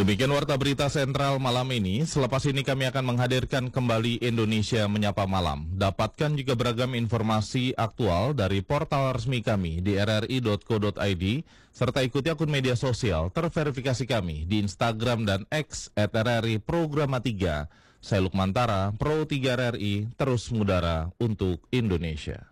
Demikian Warta Berita Sentral malam ini. Selepas ini kami akan menghadirkan kembali Indonesia Menyapa Malam. Dapatkan juga beragam informasi aktual dari portal resmi kami di rri.co.id, serta ikuti akun media sosial terverifikasi kami di Instagram dan X @RRI Programa 3. Saya Lukmantara, Pro 3 RRI, terus mengudara untuk Indonesia.